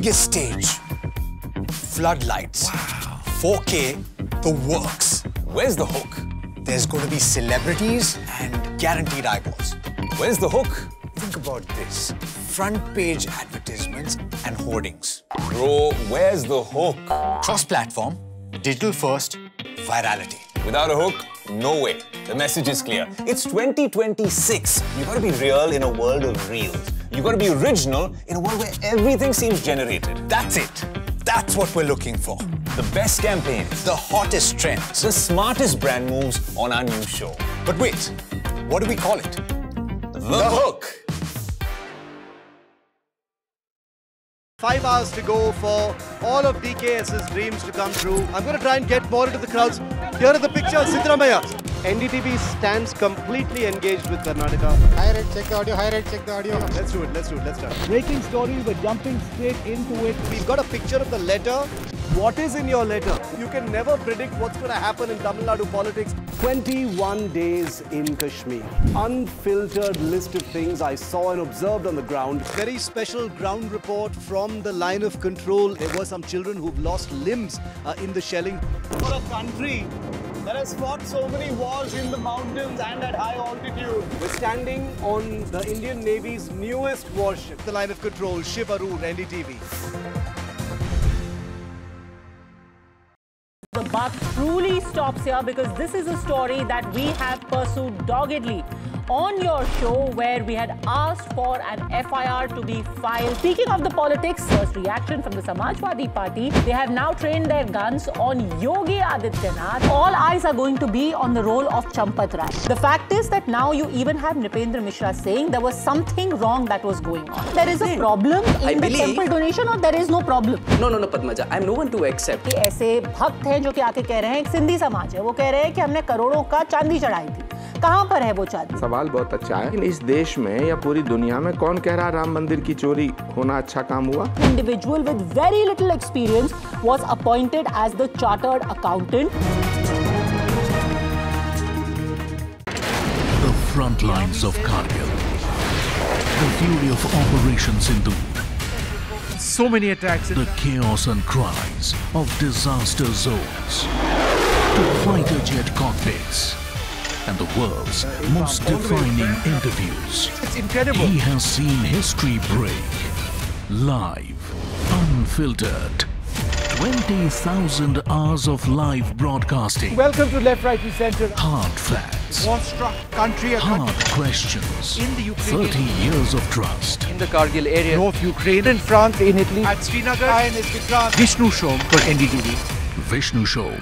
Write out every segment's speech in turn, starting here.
biggest stage. Floodlights. Wow. 4K, the works. Where's the hook? There's going to be celebrities and guaranteed eyeballs. Where's the hook? Think about this. Front page advertisements and hoardings. Bro, where's the hook? Cross-platform, digital first, virality. Without a hook, no way. The message is clear. It's 2026. You gotta be real in a world of reels. You gotta be original in a world where everything seems generated. That's it. That's what we're looking for. The best campaigns. The hottest trends. The smartest brand moves on our new show. But wait, what do we call it? The Hook. 5 hours to go for all of DKS's dreams to come true. I'm going to try and get more into the crowds. Here are the pictures, Siddaramaiah. NDTV stands completely engaged with Karnataka. High rate, check the audio. High rate, check the audio. Let's do it. Let's start. Breaking story, we're jumping straight into it. We've got a picture of the letter. What is in your letter? You can never predict what's going to happen in Tamil Nadu politics. 21 days in Kashmir. Unfiltered list of things I saw and observed on the ground. Very special ground report from the line of control. There were some children who've lost limbs in the shelling. For a country that has fought so many wars in the mountains and at high altitude. We're standing on the Indian Navy's newest warship, the line of control, Shiv Arun, NDTV. The buck truly stops here because this is a story that we have pursued doggedly on your show, where we had asked for an FIR to be filed. Speaking of the politics, first reaction from the Samajwadi Party, they have now trained their guns on Yogi Adityanath. All eyes are going to be on the role of Champat Rai. The fact is that now you even have Nripendra Mishra saying there was something wrong that was going on. There is a problem in the temple donation, or there is no problem? No, Padmaja. I'm no one to accept. ऐसे भक्त हैं जो कि आके कह रहे हैं, एक सिंधी समाज है, वो कह रहे हैं कि हमने करोड़ों का चांदी चढ़ाई थी. कहां पर है वो चांदी? सवाल बहुत अच्छा है, लेकिन इस देश में या पूरी दुनिया में कौन कह रहा राम मंदिर की चोरी होना अच्छा काम हुआ? Individual with very little experience was appointed as the chartered accountant. The front lines of Kargil. The fury of Operation Sindoor. So many attacks. The chaos and cries of disaster zones. To fighter jet cockpits. And the world's most defining interviews. It's incredible. He has seen history break. Live, unfiltered. 20,000 hours of live broadcasting. Welcome to Left, Right and Centre. Hard facts. War-struck country. Hard questions. In the Ukraine. 30 years of trust. In the Kargil area. North Ukraine. In France, in Italy. At Srinagar. INS Vikrant. Vishnu Shom for NDTV. Vishnu Shom.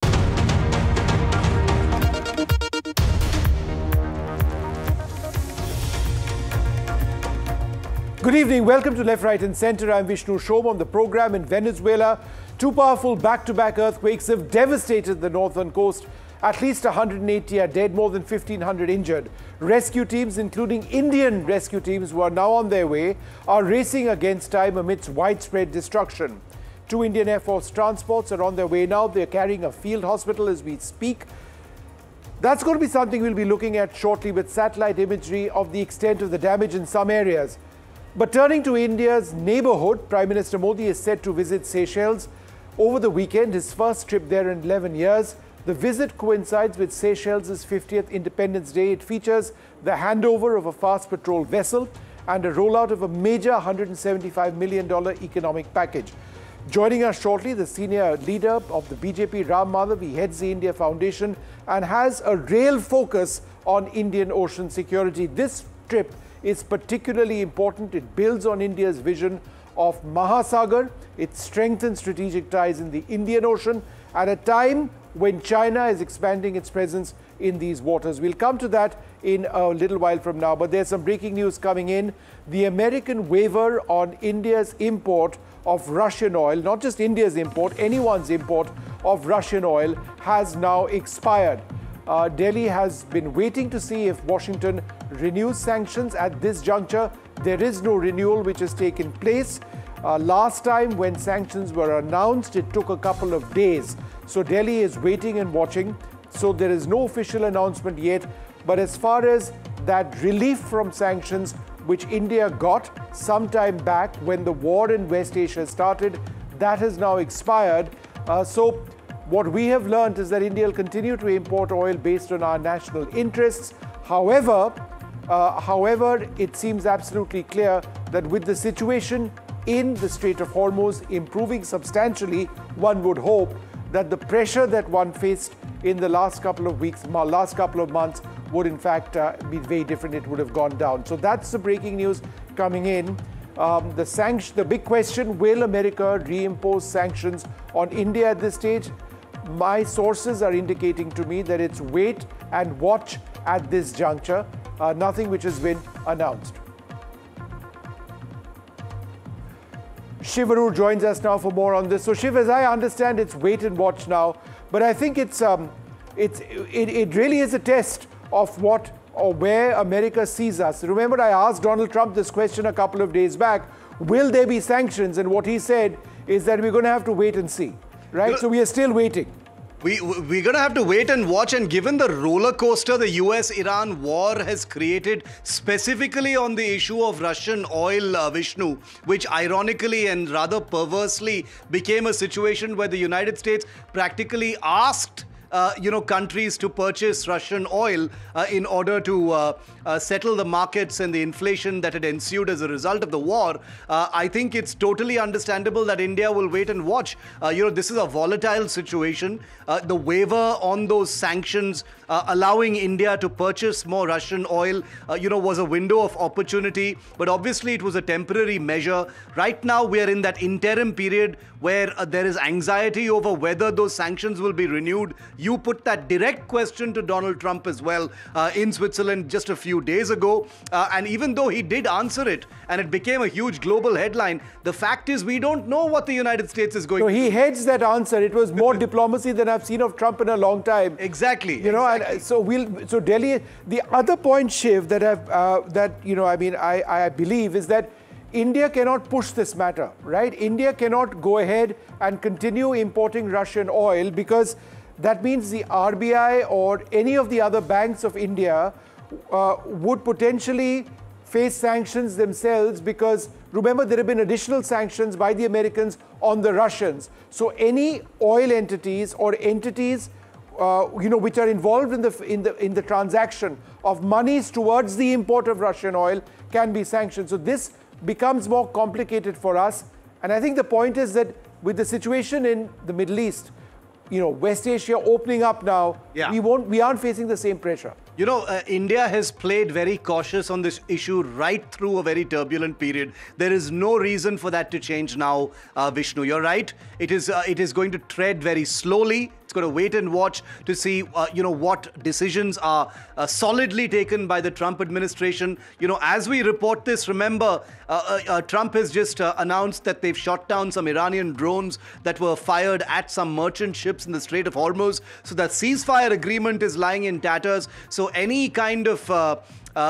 Good evening. Welcome to Left, Right and Centre. I'm Vishnu Shom. On the program, in Venezuela, two powerful back-to-back earthquakes have devastated the northern coast. At least 180 are dead, more than 1,500 injured. Rescue teams, including Indian rescue teams who are now on their way, are racing against time amidst widespread destruction. Two Indian Air Force transports are on their way now. They're carrying a field hospital as we speak. That's going to be something we'll be looking at shortly with satellite imagery of the extent of the damage in some areas. But turning to India's neighbourhood, Prime Minister Modi is set to visit Seychelles over the weekend, his first trip there in 11 years. The visit coincides with Seychelles' 50th Independence Day. It features the handover of a fast patrol vessel and a rollout of a major $175 million economic package. Joining us shortly, the senior leader of the BJP, Ram Madhav. He heads the India Foundation and has a real focus on Indian ocean security. This trip is particularly important. It builds on India's vision of Mahasagar. It strengthens strategic ties in the Indian Ocean at a time when China is expanding its presence in these waters. We'll come to that in a little while from now, but there's some breaking news coming in. The American waiver on India's import of Russian oil, not just India's import, anyone's import of Russian oil, has now expired. Delhi has been waiting to see if Washington renews sanctions. At this juncture, there is no renewal which has taken place. Last time when sanctions were announced, it took a couple of days. So Delhi is waiting and watching. So there is no official announcement yet. But as far as that relief from sanctions which India got some time back when the war in West Asia started. That has now expired. So what we have learned is that India will continue to import oil based on our national interests. However, it seems absolutely clear that with the situation in the Strait of Hormuz improving substantially, one would hope that the pressure that one faced in the last couple of weeks, last couple of months, would in fact be very different. It would have gone down. So that's the breaking news coming in. The big question, will America reimpose sanctions on India at this stage? My sources are indicating to me that it's wait and watch at this juncture, nothing which has been announced. Shiv Arur joins us now for more on this. So Shiv, as I understand, it's wait and watch now, but I think it really is a test of what or where America sees us. Remember, I asked Donald Trump this question a couple of days back, will there be sanctions? And what he said is that we're going to have to wait and see, right? So we are still waiting. We're going to have to wait and watch, and given the roller coaster the US-Iran war has created, specifically on the issue of Russian oil, Vishnu, which ironically and rather perversely became a situation where the United States practically asked countries to purchase Russian oil in order to settle the markets and the inflation that had ensued as a result of the war. I think it's totally understandable that India will wait and watch. This is a volatile situation. The waiver on those sanctions allowing India to purchase more Russian oil, was a window of opportunity, but obviously it was a temporary measure. Right now, we are in that interim period where there is anxiety over whether those sanctions will be renewed. You put that direct question to Donald Trump as well in Switzerland just a few days ago. And even though he did answer it and it became a huge global headline, the fact is we don't know what the United States is going to do. So he hedged that answer. It was more diplomacy than I've seen of Trump in a long time. Exactly. And so Delhi, the other point, Shiv, that I believe is that India cannot push this matter, right? India cannot go ahead and continue importing Russian oil because that means the RBI or any of the other banks of India would potentially face sanctions themselves because, remember, there have been additional sanctions by the Americans on the Russians. So any oil entities or entities which are involved in the transaction of monies towards the import of Russian oil can be sanctioned. So this becomes more complicated for us. And I think the point is that with the situation in the Middle East, West Asia opening up now, we aren't facing the same pressure. India has played very cautious on this issue right through a very turbulent period. There is no reason for that to change now, Vishnu. You're right. It is going to tread very slowly. It's going to wait and watch to see, what decisions are solidly taken by the Trump administration. As we report this, remember, Trump has just announced that they've shot down some Iranian drones that were fired at some merchant ships in the Strait of Hormuz. So that ceasefire agreement is lying in tatters. So any kind of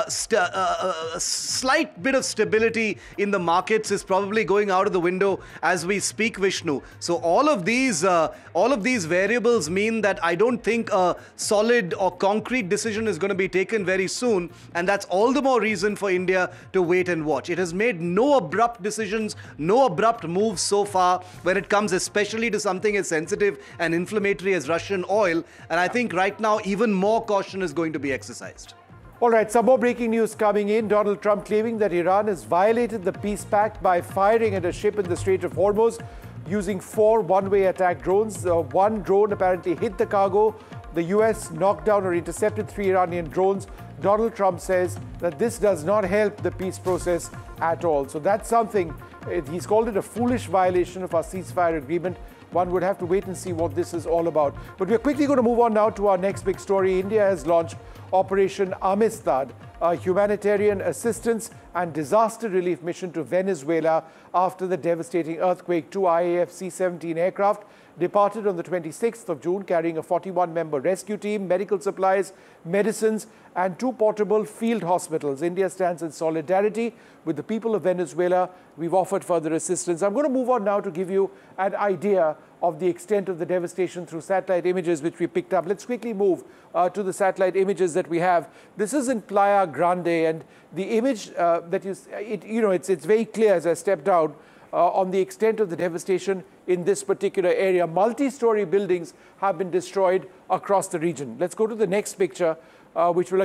slight bit of stability in the markets is probably going out of the window as we speak, Vishnu. So all of these variables mean that I don't think a solid or concrete decision is going to be taken very soon, and that's all the more reason for India to wait and watch. It has made no abrupt decisions, no abrupt moves so far when it comes especially to something as sensitive and inflammatory as Russian oil, and I think right now even more caution is going to be exercised. All right, some more breaking news coming in. Donald Trump claiming that Iran has violated the peace pact by firing at a ship in the Strait of Hormuz using 4 one-way attack drones. One drone apparently hit the cargo. The US knocked down or intercepted 3 Iranian drones. Donald Trump says that this does not help the peace process at all. So that's something, he's called it a foolish violation of our ceasefire agreement. One would have to wait and see what this is all about. But we're quickly going to move on now to our next big story. India has launched Operation Amistad, a humanitarian assistance and disaster relief mission to Venezuela after the devastating earthquake. 2 IAF C-17 aircraft departed on the 26th of June carrying a 41-member rescue team, medical supplies, medicines, and 2 portable field hospitals. India stands in solidarity with the people of Venezuela. We've offered further assistance. I'm going to move on now to give you an idea of the extent of the devastation through satellite images which we picked up. Let's quickly move to the satellite images that we have. This is in Playa Grande, and the image that it's very clear as I stepped out on the extent of the devastation in this particular area. Multi-story buildings have been destroyed across the region. Let's go to the next picture, which will